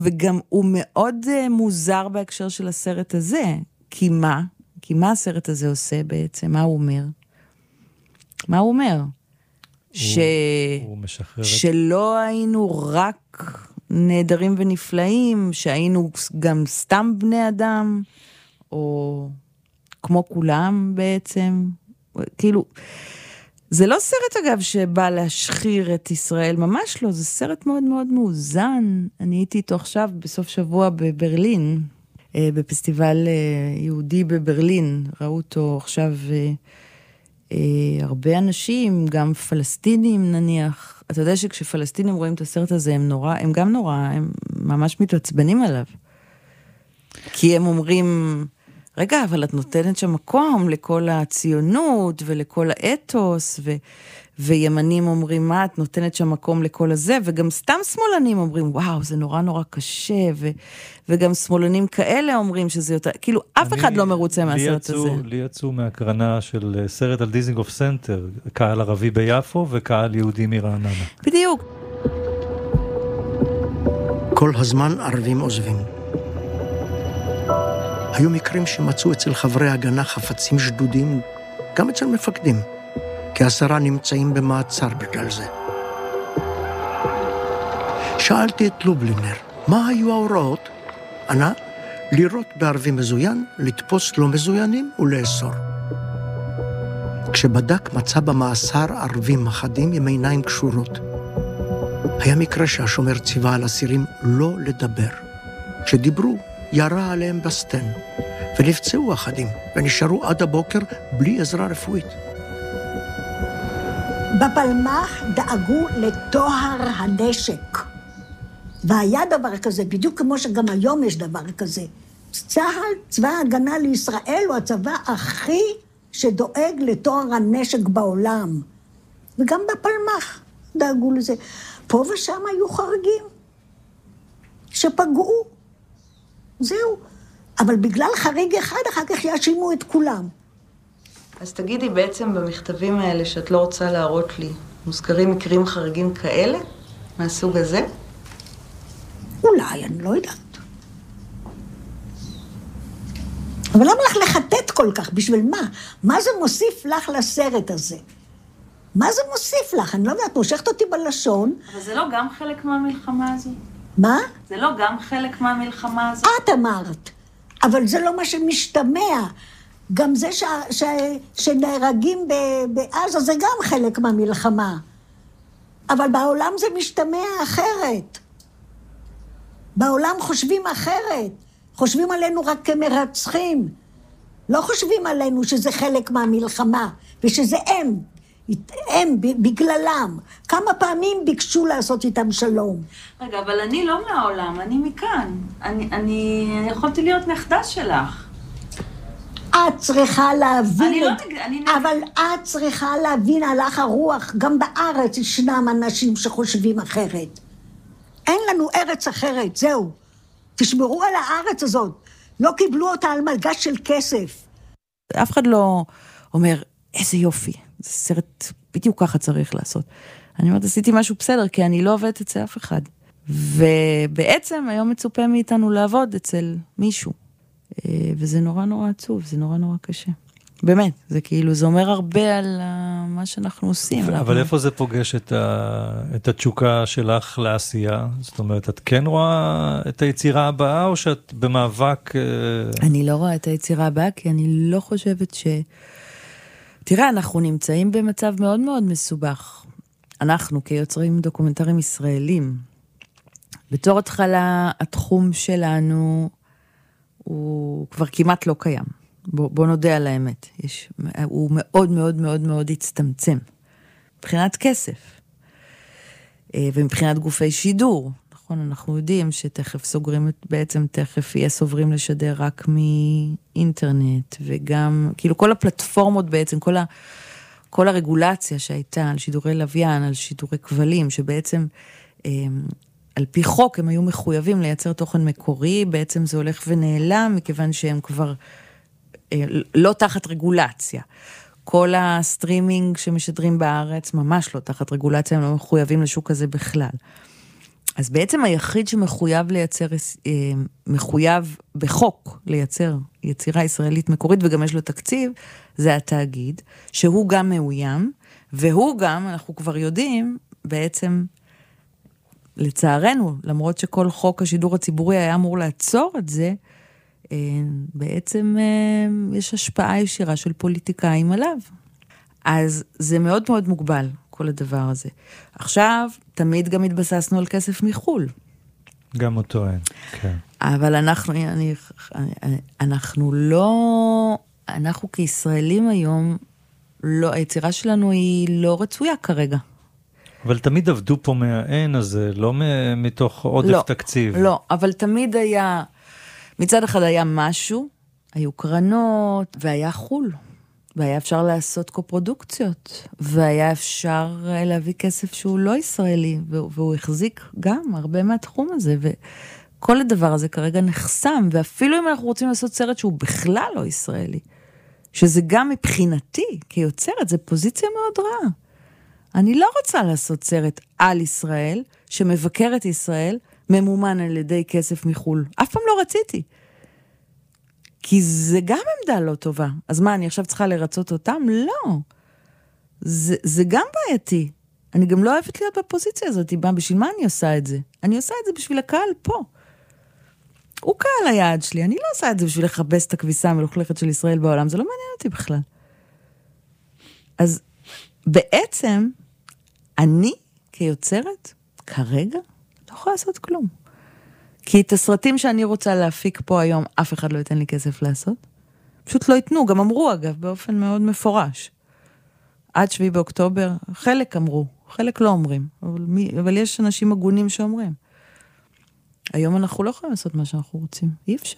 וגם הוא מאוד מוזר בהקשר של הסרט הזה, כי מה? כי מה הסרט הזה עושה בעצם? מה הוא אומר? מה הוא אומר? הוא משחרר שלא היינו רק נהדרים ונפלאים, שהיינו גם סתם בני אדם, או כמו כולם בעצם, כאילו, זה לא סרט אגב שבא להשחיר את ישראל, ממש לא, זה סרט מאוד מאוד מאוזן. אני הייתי איתו עכשיו בסוף שבוע בברלין, בפסטיבל יהודי בברלין, ראו אותו עכשיו הרבה אנשים, גם פלסטינים נניח. אתה יודע שכשפלסטינים רואים את הסרט הזה, הם גם נורא, הם ממש מתעצבנים עליו. כי הם אומרים, רגע, אבל את נותנת שם מקום לכל הציונות ולכל האתוס, וימנים אומרים, מה, את נותנת שם מקום לכל הזה, וגם סתם שמאלנים אומרים, וואו, זה נורא נורא קשה, וגם שמאלנים כאלה אומרים שזה יותר, כאילו, אף אחד לא מרוצה מהסרט הזה. לי יצאו מהקרנה של סרט על דיזינגוף סנטר, קהל ערבי ביפו וקהל יהודי מרעננה. בדיוק. כל הזמן ערבים עוזבים. היו מקרים שמצאו אצל חברי הגנה חפצים שדודים, גם אצל מפקדים, כי 10 נמצאים במעצר בגלל זה. שאלתי את לובלינר, מה היו ההוראות? ענה, לירות בערבי מזוין, לתפוס לא מזוינים ולאסור. כשבדק מצא במאסר ערבים אחדים עם עיניים קשורות. היה מקרה שהשומר ציווה על אסירים לא לדבר. כשדיברו, ירה עליהם בסטן, ונפצעו אחדים, ונשארו עד הבוקר בלי עזרה רפואית. בפלמ"ח דאגו לטוהר הנשק. והיה דבר כזה, בדיוק כמו שגם היום יש דבר כזה. צה"ל, צבא ההגנה לישראל, הוא הצבא הכי שדואג לטוהר הנשק בעולם. וגם בפלמ"ח דאגו לזה. פה ושם היו חריגים שפגעו. זהו. אבל בגלל חריג אחד, אחר כך יאשימו את כולם. אז תגידי, בעצם במכתבים האלה שאת לא רוצה להראות לי, מוזכרים מקרים חריגים כאלה? מהסוג הזה? אולי, אני לא יודעת. אבל למה לך לחטט כל כך? בשביל מה? מה זה מוסיף לך לסרט הזה? מה זה מוסיף לך? אני לא יודעת, מושכת אותי בלשון. אבל זה לא גם חלק מהמלחמה הזו? מה? זה לא גם חלק מהמלחמה הזו? את אמרת. אבל זה לא מה שמשתמע. גם זה שנהרגים בעזה זה גם חלק מהמלחמה. אבל בעולם זה משתמע אחרת. בעולם חושבים אחרת. חושבים עלינו רק כמרצחים. לא חושבים עלינו שזה חלק מהמלחמה, ושזה הם בגללם. כמה פעמים ביקשו לעשות איתם שלום. רגע, אבל אני לא מהעולם, אני מכאן. אני יכולתי להיות נכדה שלך. את צריכה להבין, אני אבל את צריכה להבין הלך הרוח, גם בארץ ישנם אנשים שחושבים אחרת. אין לנו ארץ אחרת, זהו. תשמרו על הארץ הזאת. לא קיבלו אותה על מלגש של כסף. אף אחד לא אומר, איזה יופי, זה סרט בדיוק ככה צריך לעשות. אני אומרת, עשיתי משהו בסדר, כי אני לא עובדת אצל אף אחד. ובעצם היום מצופה מאיתנו לעבוד אצל מישהו. וזה נורא נורא עצוב, זה נורא נורא קשה. באמת, זה כאילו, זה אומר הרבה על מה שאנחנו עושים. אבל איפה זה פוגש את התשוקה שלך לעשייה? זאת אומרת, את כן רואה את היצירה הבאה, או שאת במאבק? אני לא רואה את היצירה הבאה, כי אני לא חושבת תראה, אנחנו נמצאים במצב מאוד מאוד מסובך. אנחנו, כיוצרים דוקומנטרים ישראלים, בתור התחלה, התחום שלנו הוא כבר כמעט לא קיים. בוא נודה על האמת. הוא מאוד מאוד מאוד מאוד הצטמצם. מבחינת כסף. ומבחינת גופי שידור. נכון, אנחנו יודעים שתכף סוגרים, בעצם תכף יהיה סוברים לשדר רק מאינטרנט, וגם, כאילו כל הפלטפורמות בעצם, כל הרגולציה שהייתה על שידורי לוויין, על שידורי כבלים, שבעצם על פי חוק הם היו מחויבים לייצר תוכן מקורי, בעצם זה הולך ונעלם, מכיוון שהם כבר לא תחת רגולציה. כל הסטרימינג שמשדרים בארץ, ממש לא תחת רגולציה, הם לא מחויבים לשוק הזה בכלל. אז בעצם היחיד שמחויב לייצר, מחויב בחוק לייצר יצירה ישראלית מקורית, וגם יש לו תקציב, זה התאגיד, שהוא גם מאוים, והוא גם, אנחנו כבר יודעים, בעצם, לצערנו, למרות שכל חוק השידור הציבורי היה אמור לעצור את זה, בעצם יש השפעה ישירה של פוליטיקאים עליו. אז זה מאוד מאוד מוגבל, כל הדבר הזה. עכשיו, תמיד גם התבססנו על כסף מחול. גם אותו אין, כן. אבל אנחנו לא, אנחנו כישראלים היום, לא, היצירה שלנו היא לא רצויה כרגע. אבל תמיד עבדו פה מהעין הזה, לא מתוך עודף תקציב. לא, אבל תמיד היה, מצד אחד היה משהו, היו קרנות, והיה חול. והיה אפשר לעשות קופרודוקציות, והיה אפשר להביא כסף שהוא לא ישראלי, והוא החזיק גם הרבה מהתחום הזה, וכל הדבר הזה כרגע נחסם, ואפילו אם אנחנו רוצים לעשות סרט שהוא בכלל לא ישראלי, שזה גם מבחינתי, כיוצרת, זה פוזיציה מאוד רעה. אני לא רוצה לעשות סרט על ישראל, שמבקר את ישראל, ממומן על ידי כסף מחול. אף פעם לא רציתי. כי זה גם עמדה לא טובה. אז מה, אני עכשיו צריכה לרצות אותם? לא. זה גם בעייתי. אני גם לא אוהבת להיות בפוזיציה הזאת. בשביל מה אני עושה את זה? אני עושה את זה בשביל הקהל פה. הוא קהל היעד שלי. אני לא עושה את זה בשביל לחפש את הכביסה המלוכלכת של ישראל בעולם. זה לא מעניין אותי בכלל. אז בעצם, אני כיוצרת, כרגע, לא יכולה לעשות כלום. כי את הסרטים שאני רוצה להפיק פה היום, אף אחד לא ייתן לי כסף לעשות. פשוט לא ייתנו, גם אמרו אגב, באופן מאוד מפורש. עד 7 באוקטובר, חלק אמרו, חלק לא אומרים, אבל יש אנשים הגונים שאומרים. היום אנחנו לא יכולים לעשות מה שאנחנו רוצים, אי אפשר.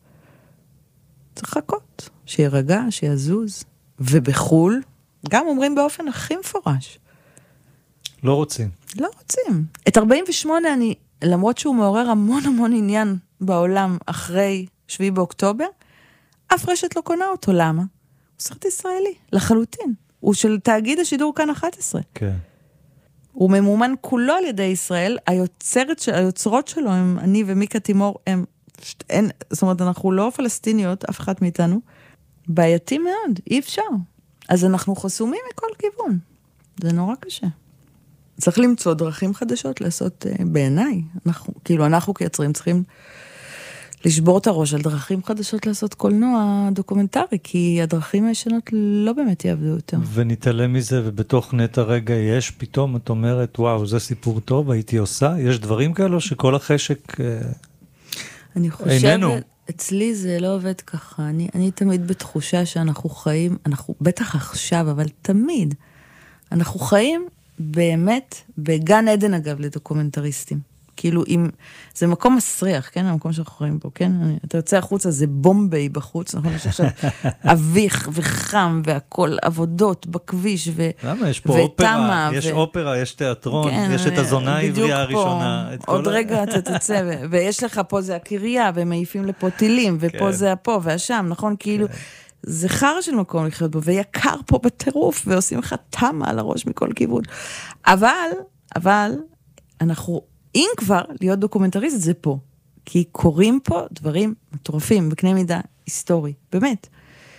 צריך לחכות, שירגע, שיזוז, ובחול, גם אומרים באופן הכי מפורש. לא רוצים. לא רוצים. את 48 אני... למרות שהוא מעורר המון עניין בעולם אחרי 7 באוקטובר, אף רשת לא קונה אותו. למה? הוא סרט ישראלי, לחלוטין. הוא של תאגיד השידור כאן 11. כן. הוא ממומן כולו על ידי ישראל, היוצרות שלו, הם, אני ומיקה תימור, זאת אומרת, אנחנו לא פלסטיניות, אף אחד מאיתנו, בעייתי מאוד, אי אפשר. אז אנחנו חסומים מכל כיוון. זה נורא קשה. צריך למצוא דרכים חדשות לעשות בעיניי. אנחנו כיוצרים צריכים לשבור את הראש על דרכים חדשות לעשות קולנוע דוקומנטרי, כי הדרכים הישנות לא באמת יעבדו יותר. ונתעלם מזה, ובתוך נטע רגע יש פתאום, את אומרת, וואו, זה סיפור טוב, הייתי עושה? יש דברים כאלו שכל החשק אני חושבת, אצלי זה לא עובד ככה. אני תמיד בתחושה שאנחנו חיים, אנחנו בטח עכשיו, אבל תמיד, אנחנו חיים באמת בגן עדן אגב לדוקומנטריסטים. כאילו אם, זה מקום מסריח, כן? המקום שאנחנו חיים בו, כן? אתה יוצא החוצה, זה בומביי בחוץ, נכון? יש עכשיו אביך וחם והכל עבודות בכביש למה? יש פה אופרה, יש אופרה, יש תיאטרון, יש את הזונה העברייה הראשונה. עוד רגע אתה תצא, ויש לך פה זה הקריה, והם מעיפים לפה טילים, ופה זה הפה והשם, נכון? כאילו, זה חר של מקום לחיות בו, ויקר פה בטירוף, ועושים לך תמה על הראש מכל כיוון. אבל, אנחנו, אם כבר להיות דוקומנטריסט, זה פה. כי קוראים פה דברים מטורפים, בקנה מידה היסטורי, באמת.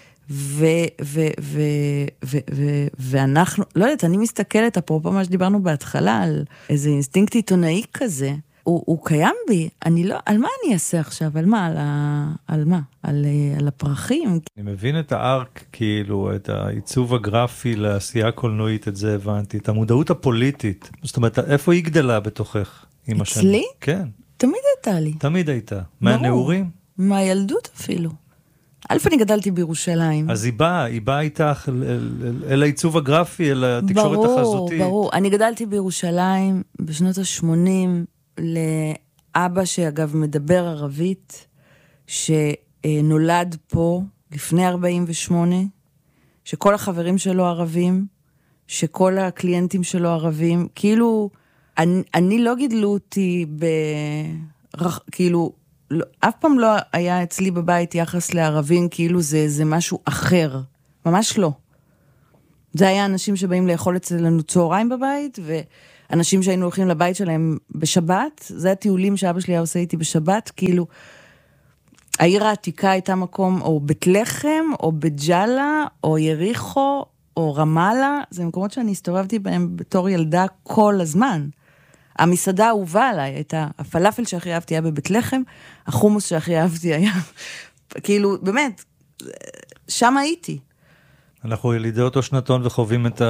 ואנחנו, לא יודעת, אני מסתכלת, אפרופו מה שדיברנו בהתחלה, על איזה אינסטינקט עיתונאי כזה, הוא קיים בי, אני לא, על מה אני אעשה עכשיו? על מה? על מה? על הפרחים? אני מבין את הארק, כאילו, את העיצוב הגרפי לעשייה קולנועית, את זה הבנתי, את המודעות הפוליטית. זאת אומרת, איפה היא גדלה בתוכך? אצלי? כן. תמיד הייתה לי. תמיד הייתה. מהנעורים? מהילדות אפילו. אלף אני גדלתי בירושלים. אז היא באה איתך אל העיצוב הגרפי, אל התקשורת החזותית. ברור. אני גדלתי בירושלים בשנות ה-80 לאבא שאגב מדבר ערבית, שנולד פה לפני 48, שכל החברים שלו ערבים, שכל הקליינטים שלו ערבים, כאילו, אני לא גידלו אותי כאילו, אף פעם לא היה אצלי בבית יחס לערבים, כאילו זה משהו אחר. ממש לא. זה היה אנשים שבאים לאכול אצלנו צהריים בבית, אנשים שהיינו הולכים לבית שלהם בשבת, זה הטיולים שאבא שלי היה עושה איתי בשבת, כאילו, העיר העתיקה הייתה מקום, או בית לחם, או בג'אלה, או יריחו, או רמאללה, זה מקומות שאני הסתובבתי בהם בתור ילדה כל הזמן. המסעדה האהובה עליי הייתה, הפלאפל שהכי אהבתי היה בבית לחם, החומוס שהכי אהבתי היה, כאילו, באמת, שם הייתי. אנחנו ילידי אותו שנתון וחווים את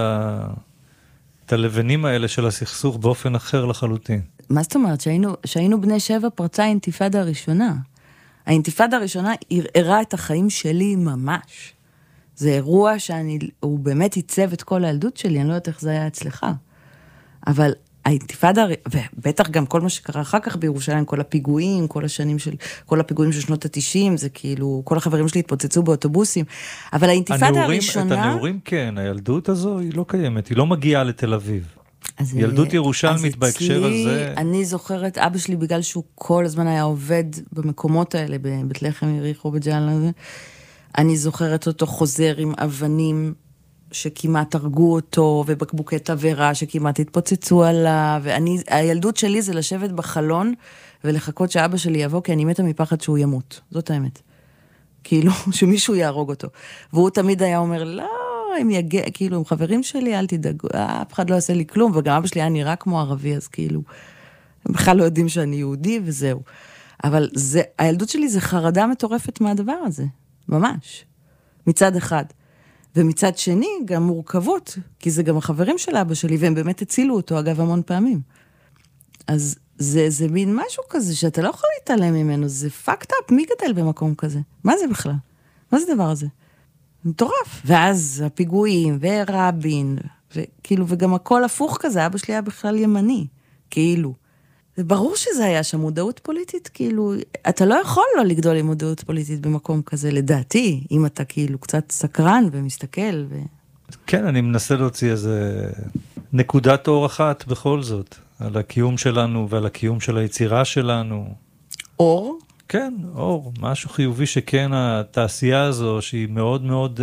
הלבנים האלה של הסכסוך באופן אחר לחלוטין. מה זאת אומרת? שהיינו בני 7 פרצה האינתיפאדה הראשונה. האינתיפאדה הראשונה ערערה את החיים שלי ממש. זה אירוע הוא באמת עיצב את כל הילדות שלי, אני לא יודעת איך זה היה אצלך. אבל האינתיפאדה, ובטח גם כל מה שקרה אחר כך בירושלים, כל הפיגועים, כל הפיגועים של שנות ה-90, זה כאילו, כל החברים שלי התפוצצו באוטובוסים, אבל האינתיפאדה הראשונה... את הנעורים כן, הילדות הזו היא לא קיימת, היא לא מגיעה לתל אביב. ילדות ירושלמית בהקשר הזה... אני זוכרת, אבא שלי, בגלל שהוא כל הזמן היה עובד במקומות האלה, בבית לחם, יריחו, בג'אלה, אני זוכרת אותו חוזר עם אבנים, שכמעט הרגו אותו, ובקבוקי תברה שכמעט התפוצצו עליו, הילדות שלי זה לשבת בחלון, ולחכות שאבא שלי יבוא, כי אני מתה מפחד שהוא ימות. זאת האמת. כאילו, שמישהו יהרוג אותו. והוא תמיד היה אומר, לא, כאילו, עם חברים שלי, אל תדאגו, אף אחד לא עושה לי כלום, וגם אבא שלי היה נראה כמו ערבי, אז כאילו, הם בכלל לא יודעים שאני יהודי, וזהו. אבל הילדות שלי זה חרדה מטורפת מהדבר הזה. ממש. מצד אחד. ומצד שני, גם מורכבות, כי זה גם החברים של אבא שלי, והם באמת הצילו אותו, אגב, המון פעמים. אז זה מין משהו כזה, שאתה לא יכול להתעלם ממנו, זה fucked up, מי גדל במקום כזה? מה זה בכלל? מה זה דבר הזה? מטורף. ואז הפיגועים, ורבין, וכאילו, וגם הכל הפוך כזה, אבא שלי היה בכלל ימני, כאילו. וברור שזה היה שם מודעות פוליטית, כאילו, אתה לא יכול לא לגדול עם מודעות פוליטית במקום כזה, לדעתי, אם אתה כאילו קצת סקרן ומסתכל. כן, אני מנסה להוציא איזה נקודת אור אחת בכל זאת, על הקיום שלנו ועל הקיום של היצירה שלנו. אור? כן, אור, משהו חיובי שכן התעשייה הזו, שהיא מאוד מאוד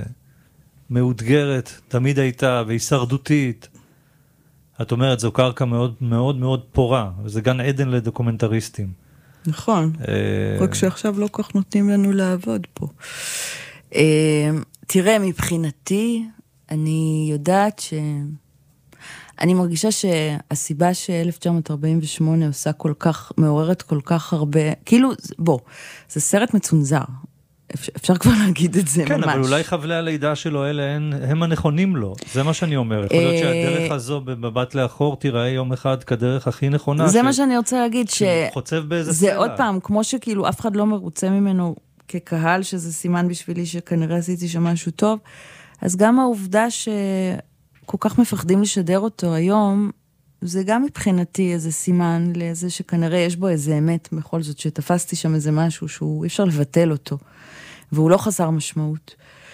מאותגרת, תמיד הייתה, והישרדותית. את אומרת, זו קרקע מאוד מאוד מאוד פורה, וזה גן עדן לדוקומנטריסטים. נכון, רק שעכשיו לא כך נותנים לנו לעבוד פה. תראה, מבחינתי, אני יודעת אני מרגישה שהסיבה ש-1948 עושה כל כך, מעוררת כל כך הרבה, כאילו, זה סרט מצונזר. אפשר כבר להגיד את זה ממש. כן, אבל אולי חבלי הלידה שלו אלה הם הנכונים לו. זה מה שאני אומר. יכול להיות שהדרך הזו במבט לאחור תיראה יום אחד כדרך הכי נכונה. זה מה שאני רוצה להגיד, חוצב באיזה זה עוד פעם, כמו שכאילו אף אחד לא מרוצה ממנו כקהל, שזה סימן בשבילי שכנראה עשיתי שם משהו טוב, אז גם העובדה שכל כך מפחדים לשדר אותו היום, זה גם מבחינתי איזה סימן לאיזה שכנראה יש בו איזה אמת, בכל זאת שתפסתי שם איזה משהו שהוא אי אפשר לבטל אותו. והוא לא חסר משמעות.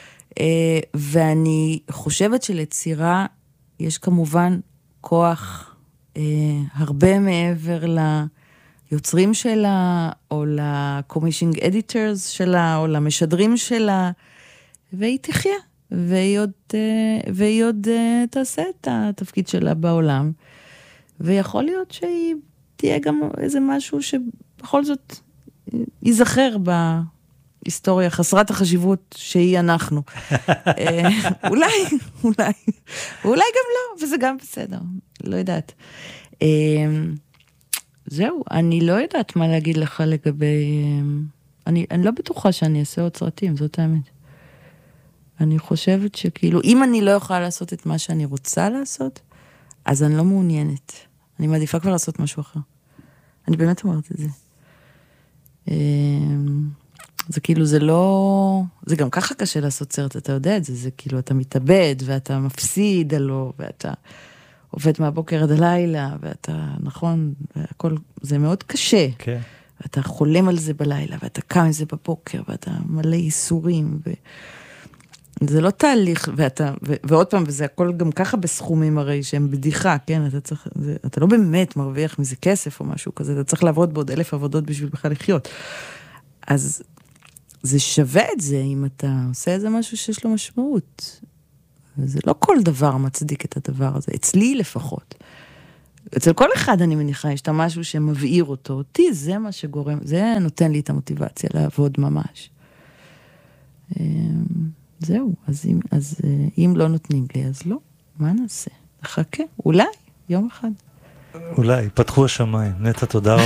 ואני חושבת שלצירה יש כמובן כוח הרבה מעבר ליוצרים שלה, או לקומישינג אדיטורס שלה, או למשדרים שלה, והיא תחיה, והיא עוד תעשה את התפקיד שלה בעולם, ויכול להיות שהיא תהיה גם איזה משהו שבכל זאת ייזכר היסטוריה חסרת החשיבות שהיא אנחנו. אולי גם לא, וזה גם בסדר, לא יודעת. זהו, אני לא יודעת מה להגיד לך לגבי, אני לא בטוחה שאני אעשה עוד סרטים, זאת האמת. אני חושבת שכאילו, אם אני לא יכולה לעשות את מה שאני רוצה לעשות, אז אני לא מעוניינת. אני מעדיפה כבר לעשות משהו אחר. אני באמת אומרת את זה. זה כאילו, זה לא... זה גם ככה קשה לעשות סרט, אתה יודע את זה, זה כאילו, אתה מתאבד, ואתה מפסיד עלו, ואתה עובד מהבוקר עד הלילה, ואתה, נכון, והכל, זה מאוד קשה. כן. ואתה חולם על זה בלילה, ואתה קם על זה בבוקר, ואתה מלא ייסורים, זה לא תהליך, ועוד פעם, וזה הכל גם ככה בסכומים הרי, שהם בדיחה, כן, אתה לא באמת מרוויח מזה כסף או משהו כזה, אתה צריך לעבוד בעוד 1,000 עבודות בשביל בכלל לחיות. אז זה שווה את זה, אם אתה עושה איזה משהו שיש לו משמעות. וזה לא כל דבר מצדיק את הדבר הזה, אצלי לפחות. אצל כל אחד אני מניחה, יש את משהו שמבעיר אותו. אותי זה מה שגורם, זה נותן לי את המוטיבציה לעבוד ממש. זהו, אז אם לא נותנים לי, אז לא. מה נעשה? נחכה, אולי, יום אחד. אולי, פתחו השמיים. נטע, תודה רבה.